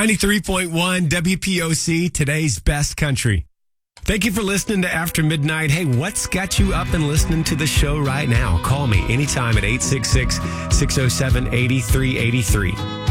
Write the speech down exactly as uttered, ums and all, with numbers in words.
ninety-three point one W P O C, today's best country. Thank you for listening to After Midnight. Hey, what's got you up and listening to the show right now? Call me anytime at eight six six, six oh seven, eight three eight three.